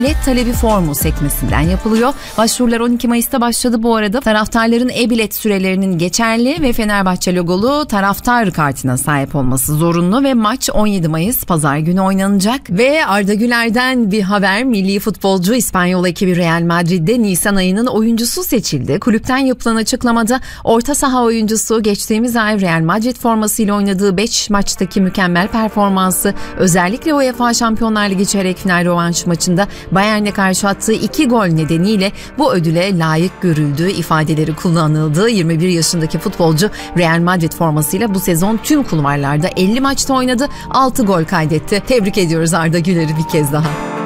Bilet talebi formu sekmesinden yapılıyor. Başvurular 12 Mayıs'ta başladı bu arada. Taraftarların e-bilet sürelerinin geçerli ve Fenerbahçe logolu taraftar kartına sahip olması zorunlu ve maç 17 Mayıs Pazar günü oynanacak. Ve Arda Güler'den bir haber. Milli futbolcu İspanyol ekibi Real Madrid'de Nisan ayının oyuncusu seçildi. Kulüpten yapılan açıklamada orta saha oyuncusu geçtiğimiz ay Real Madrid formasıyla oynadığı 5 maçtaki mükemmel performansı, özellikle UEFA Şampiyonlar Ligi çeyrek final rövanş maçında Bayern'e karşı attığı 2 gol nedeniyle bu ödüle layık görüldüğü ifadeleri kullanıldı. 21 yaşındaki futbolcu Real Madrid formasıyla bu sezon tüm kulvarlarda 50 maçta oynadı, 6 gol kaydetti. Tebrik ediyoruz Arda Güler'i bir kez daha.